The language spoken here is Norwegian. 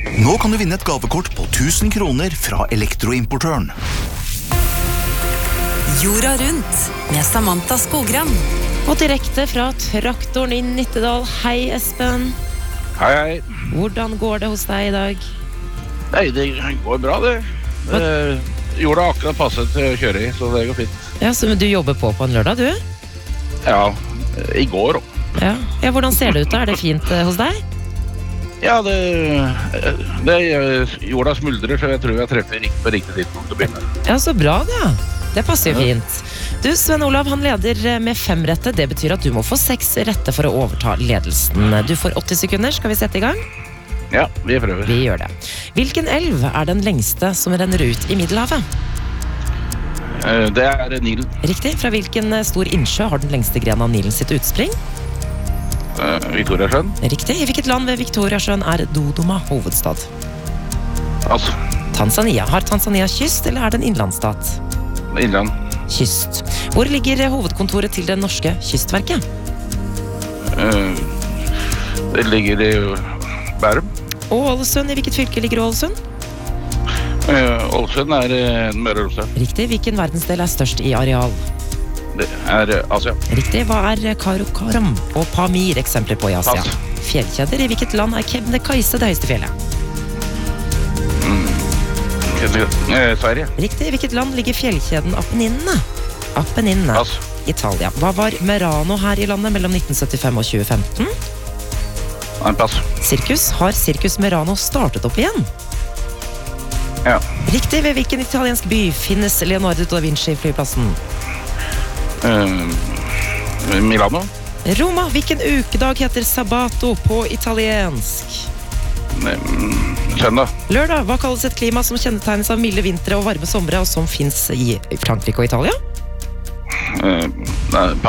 Nå kan du vinne et gavekort på 1000 kroner fra Elektroimportøren. Jorda rundt med Samantha Skogran. Og direkte fra traktoren i Nittedal. Hei, Espen. Hei, hei. Hvordan går det hos deg i dag? Nei, det går bra, det. Jorda akkurat passet til å kjøre i, så det går fint. Ja, så du jobber på en lørdag, du? Ja, i går også. Ja, hvordan ser det ut da? Er det fint hos deg? Ja, jorda smuldrer, så jeg tror jeg treffer på riktig tidspunkt til å begynne. Ja, så bra da. Det passer jo fint. Du, Sven Olav, han leder med 5 rette. Det betyr at du må få 6 rette for å overta ledelsen. Du får 80 sekunder. Skal vi sette i gang? Ja, vi prøver. Vi gjør det. Hvilken elv er den lengste som renner ut i Middelhavet? Det er Nilen. Riktig. Fra hvilken stor innsjø har den lengste grenen av Nilen sitt utspring? Victoriasjøen. Riktig. I hvilket land ved Victoriasjøen er Dodoma hovedstad? Altså, Tanzania. Har Tanzania kyst, eller er det en innlandsstat? Innland. Kyst. Hvor ligger hovedkontoret til det norske Kystverket? Det ligger i Bærum. Og Ålesund. I hvilket fylke ligger Ålesund? Ålesund er Møre og Romsdal. Riktig. Hvilken verdensdel er størst i areal? Det er Asia. Riktig. Hva er Karakoram og Pamir eksempler på i Asia? Pass. Fjellkjeder. I hvilket land er Kebnekaise det høyeste fjellet? Sverige. Riktig. I hvilket land ligger fjellkjeden Apenninene? Apenninene. Pass. Italia. Hva var Merano her i landet mellom 1975 og 2015? Pass. Sirkus. Har Sirkus Merano startet opp igjen? Ja. Riktig. Ved hvilken italiensk by finnes Leonardo da Vinci-flyplassen? Milano. Roma. Hvilken ukedag heter sabato på italiensk? Søndag. Lørdag. Hva kalles et klima som kjennetegnes av milde vintre og varme somre, og som finnes i Frankrike og Italia? Pass.